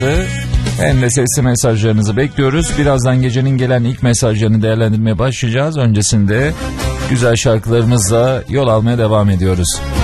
Hem de sesli mesajlarınızı bekliyoruz. Birazdan gecenin gelen ilk mesajlarını değerlendirmeye başlayacağız. Öncesinde güzel şarkılarımızla yol almaya devam ediyoruz.